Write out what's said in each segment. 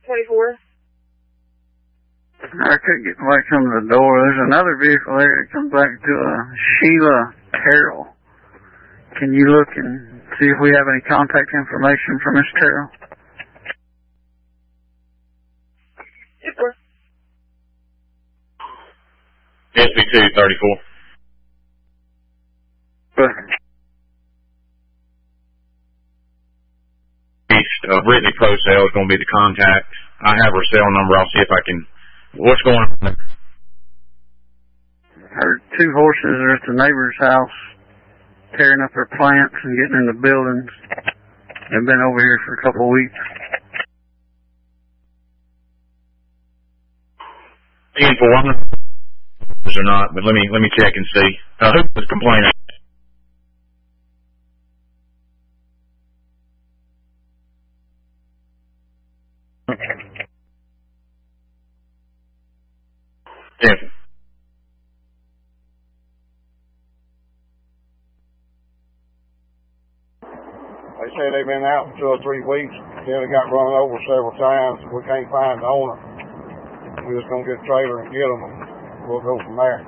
24. I couldn't get away from the door. There's another vehicle there that comes back to Sheila Terrell. Can you look and see if we have any contact information for Miss Terrell? Super. SB2 34. Brittany Prosell is going to be the contact. I have her cell number. I'll see if I can. What's going on there? Her 2 horses are at the neighbor's house, tearing up their plants and getting in the buildings. They've been over here for a couple of weeks. Info, I'm not or not, but let me check and see. Who was complaining? Yeah. They say they've been out for 2 or 3 weeks. Yeah, they got run over several times. We can't find the owner. We're just going to get a trailer and get them, and we'll go from there.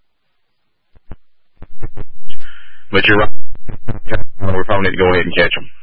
But you're right. We probably need to go ahead and catch them.